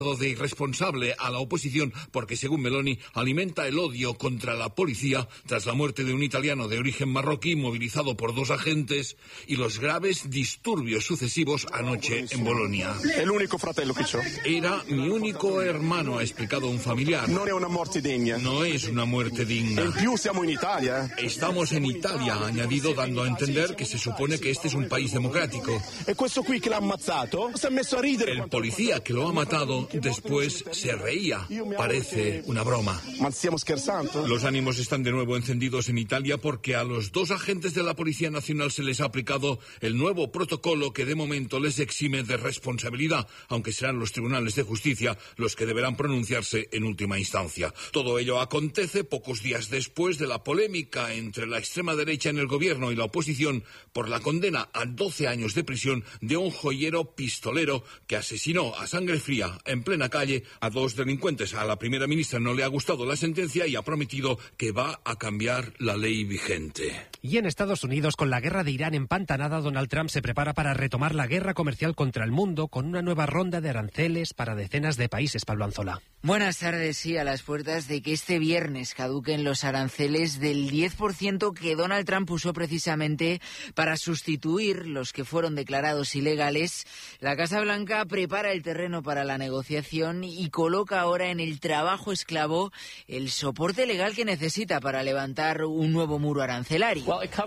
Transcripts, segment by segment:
de irresponsable a la oposición porque, según Meloni, alimenta el odio contra la policía tras la muerte de un italiano de origen marroquí movilizado por 2 agentes y los graves disturbios sucesivos anoche en Bolonia. El único fratello que c'ho. Era mi único hermano, ha explicado un familiar. No es una muerte digna. No es una muerte digna. En più siamo in Italia. Estamos en Italia, ha añadido, dando a entender que se supone que este es un país democrático. E questo qui che l'ha ammazzato si è messo a ridere. El policía que lo ha matado después se reía. Parece una broma. Ma stiamo scherzando? Los ánimos están de nuevo encendidos en Italia porque a los 2 agentes de la Policía Nacional se les ha aplicado el nuevo protocolo que de momento les exime de responsabilidad, aunque serán los tribunales de justicia los que deberán pronunciarse en última instancia. Todo ello acontece pocos días después de la polémica entre la extrema derecha en el gobierno y la oposición por la condena a 12 años de prisión de un joyero pistolero que asesinó a sangre fría en plena calle a 2 delincuentes. A la primera ministra no le ha gustado la sentencia y ha prometido que va a cambiar la ley vigente. Y en Estados Unidos, con la guerra de Irán empantanada, Donald Trump se prepara para retomar la guerra comercial contra el mundo con una nueva ronda de aranceles para decenas de países. Pablo Anzola. Buenas tardes, sí, a las puertas de que este viernes caduquen los aranceles del 10% que Donald Trump usó precisamente para sustituir los que fueron declarados ilegales. La Casa Blanca prepara el terreno para la negociación y coloca ahora en el trabajo esclavo el soporte legal que necesita para levantar un nuevo muro arancelario.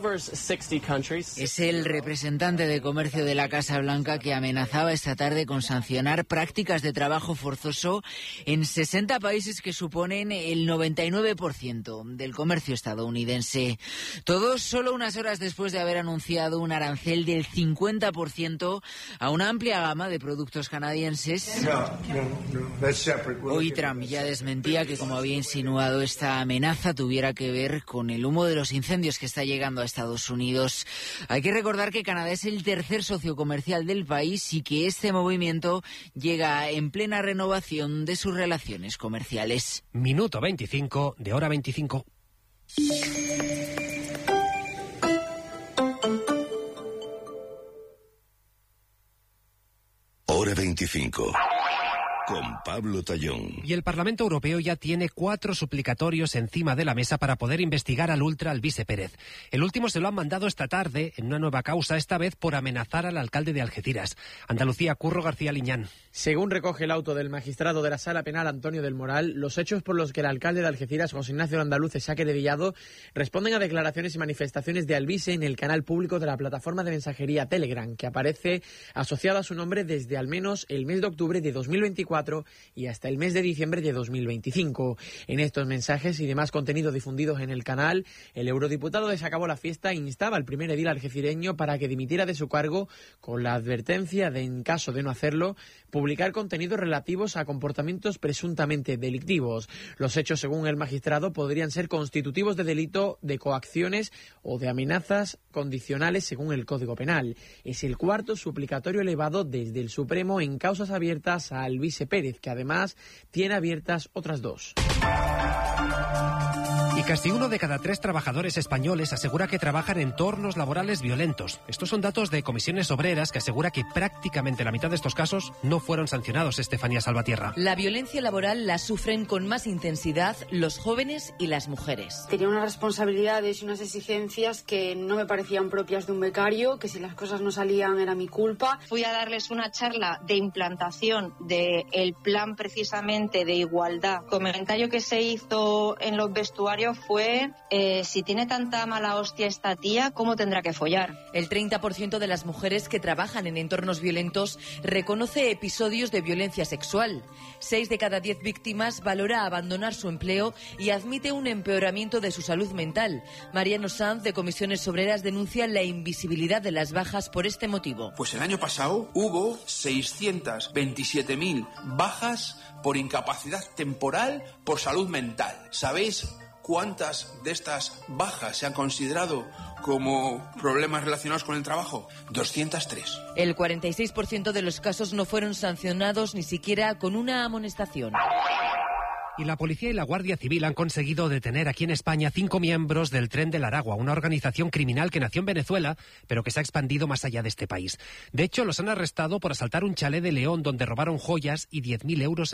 Es el representante de comercio de la Casa Blanca que amenazaba esta tarde con sancionar prácticas de trabajo forzoso en 60 países que suponen el 99% del comercio estadounidense. Todo solo unas horas después de haber anunciado un arancel del 50% a una amplia gama de productos canadienses. Hoy Trump ya desmentía que, como había insinuado, esta amenaza tuviera que ver con el humo de los incendios que está llegando a Estados Unidos. Hay que recordar que Canadá es el tercer socio comercial del país y que este movimiento llega en plena renovación de sus relaciones comerciales. Minuto 25 de Hora 25. Hora 25. Con Pablo Tallón. Y el Parlamento Europeo ya tiene 4 suplicatorios encima de la mesa para poder investigar al ultra Alvise Pérez. El último se lo han mandado esta tarde en una nueva causa, esta vez por amenazar al alcalde de Algeciras. Andalucía, Curro García Liñán. Según recoge el auto del magistrado de la Sala Penal Antonio del Moral, los hechos por los que el alcalde de Algeciras, José Ignacio Andaluz, se ha querellado responden a declaraciones y manifestaciones de Alvise en el canal público de la plataforma de mensajería Telegram, que aparece asociado a su nombre desde al menos el mes de octubre de 2024 y hasta el mes de diciembre de 2025. En estos mensajes y demás contenido difundidos en el canal, el eurodiputado de Se Acabó la Fiesta instaba al primer edil algecireño para que dimitiera de su cargo con la advertencia de, en caso de no hacerlo, publicar contenidos relativos a comportamientos presuntamente delictivos. Los hechos, según el magistrado, podrían ser constitutivos de delito de coacciones o de amenazas condicionales según el Código Penal. Es el cuarto suplicatorio elevado desde el Supremo en causas abiertas a Alvise Pérez, que además tiene abiertas otras 2. Y casi 1 de cada 3 trabajadores españoles asegura que trabajan en entornos laborales violentos. Estos son datos de Comisiones Obreras, que asegura que prácticamente la mitad de estos casos no fueron sancionados. Estefanía Salvatierra. La violencia laboral la sufren con más intensidad los jóvenes y las mujeres. Tenía unas responsabilidades y unas exigencias que no me parecían propias de un becario, que si las cosas no salían era mi culpa. Fui a darles una charla de implantación del plan precisamente de igualdad. El comentario que se hizo en los vestuarios fue, si tiene tanta mala hostia esta tía, ¿cómo tendrá que follar? El 30% de las mujeres que trabajan en entornos violentos reconoce episodios de violencia sexual. 6 de cada 10 víctimas valora abandonar su empleo y admite un empeoramiento de su salud mental. Mariano Sanz, de Comisiones Obreras, denuncia la invisibilidad de las bajas por este motivo. Pues el año pasado hubo 627.000 bajas por incapacidad temporal por salud mental. ¿Sabéis cuántas de estas bajas se han considerado como problemas relacionados con el trabajo? 203. El 46% de los casos no fueron sancionados ni siquiera con una amonestación. Y la policía y la Guardia Civil han conseguido detener aquí en España 5 miembros del Tren del Aragua, una organización criminal que nació en Venezuela, pero que se ha expandido más allá de este país. De hecho, los han arrestado por asaltar un chalet de León donde robaron joyas y 10.000 euros